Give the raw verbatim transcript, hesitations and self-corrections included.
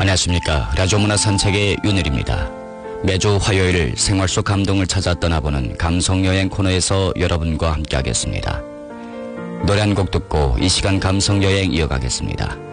안녕하십니까. 라조문화 산책의 윤일입니다. 매주 화요일 생활 속 감동을 찾아 떠나보는 감성여행 코너에서 여러분과 함께하겠습니다. 노래 한 곡 듣고 이 시간 감성여행 이어가겠습니다.